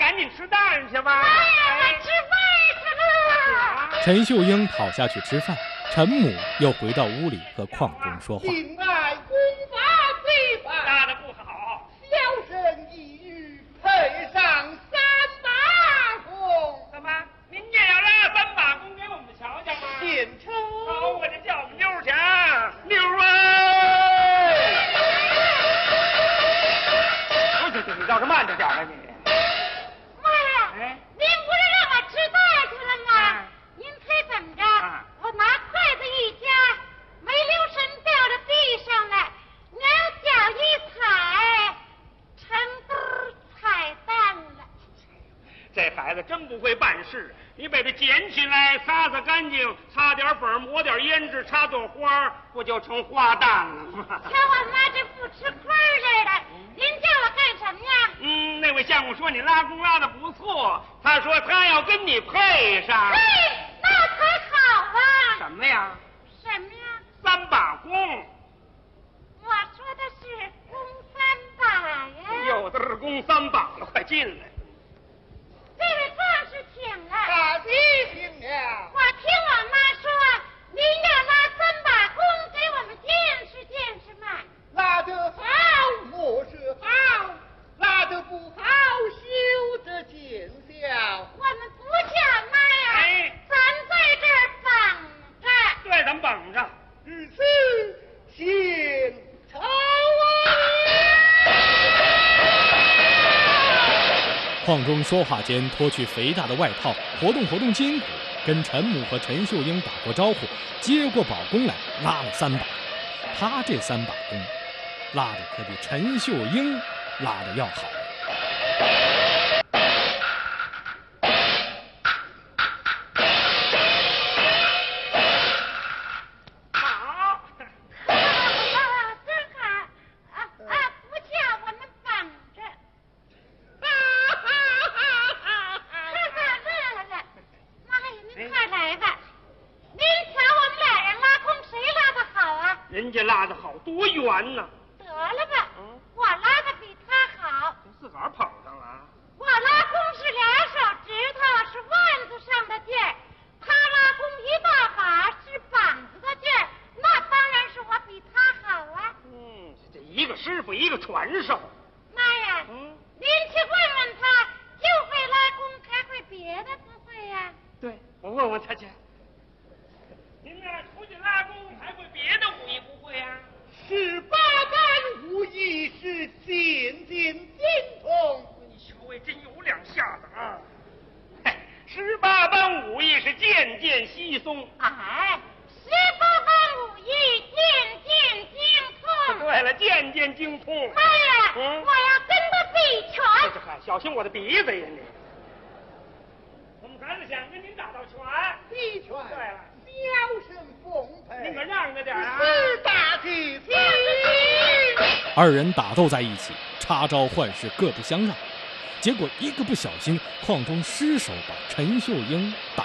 赶紧吃蛋去吧。 哎，吃饭去了。 陈秀英跑下去吃饭，陈母又回到屋里和邝中说话。 敬爱功法最法， 拉的不好， 小生一语配上3把弓。 怎么？您也要拉3把弓给我们瞧瞧吗？ 献丑。 好，我就叫我们妞儿去啊，妞儿啊！你倒是慢着点啊你。 妈呀！ 哎， 您不是让我吃饭去了吗？您猜怎么着？我拿筷子一夹，没留神掉到地上了，娘脚一踩，成堆踩蛋了。 这孩子真不会办事，你把它捡起来，擦擦干净，擦点粉，抹点胭脂，插朵花，不就成花蛋了吗？ 瞧我妈这不吃亏似的，您叫我干什么呀？ 那位相公说你拉弓拉的不错，他说他要跟你配上。 嘿，那才好啊！ 什么呀什么呀 ？3把弓。 我说的是弓3把呀。 有的是弓3把了，快进来。 这位壮士请了。 大弟请了。 我听我妈说，您要拉3把弓给我们见识见识嘛。 拉得好，我是好；拉得不好，休得见笑。 我们不叫妈呀， 哎咱在这儿等着。 对，咱们绑着。 如此，献丑啊！ 邝中说话间脱去肥大的外套，活动活动筋骨，跟陈母和陈秀英打过招呼，接过宝弓来拉了3把。他这3把弓拉的可比陈秀英拉的要好。 好， 真好不叫我们绑着。乐了，妈呀，您快来吧！您瞧我们俩人拉弓，谁拉的好啊？ 人家拉的好，多圆呢。 得了吧，我拉的比他好。 自个儿捧上了。 我拉弓是2手指头，是腕子上的劲儿；他拉弓1大把，是膀子的劲儿。那当然是我比他好啊！ 这一个师傅一个传授。 妈呀，您去问问他，就会拉弓，还会别的不会呀？ 对，我问问他去。您呢，出去拉弓还会别的武艺不会啊 18般武艺是渐渐精通。 你稍微真有2下子啊！18般武艺是渐渐稀松。 哎，18般武艺渐渐精通。 对了，渐渐精通。 妈呀，我要跟他比拳。 小心我的鼻子呀你！我们孩子想跟您打道拳。 比拳。 对了， 小生奉陪。 你可让着点啊！ 是大弟子。 2人打斗在一起，插招换式，各不相让。结果一个不小心，邝中失手把陈秀英打了。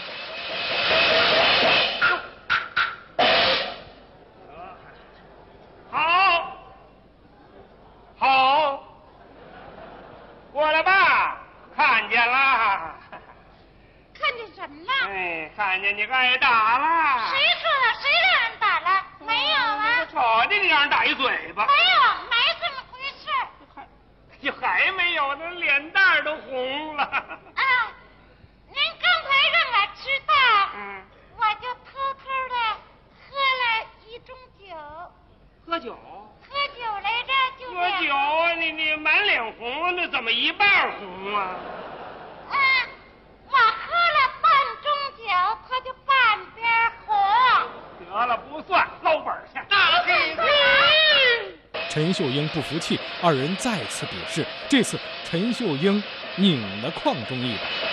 好，过来吧，看见了。 看见什么了？ 看见你挨打了。 谁说的？谁让人打了？没有啊。 瞅见你让人打一嘴巴。 没有，没这么回事。 还没有呢，脸蛋都红了。 您刚才让我吃饭，我就偷偷的喝了1盅酒。 喝酒？ 喝酒来着，就喝酒啊！你满脸红，那怎么一半红啊？ 我喝了半盅酒，他就半边红。 得了，不算，捞本去。 大弟子。 陈秀英不服气，2人再次比试。这次陈秀英拧了邝中一把。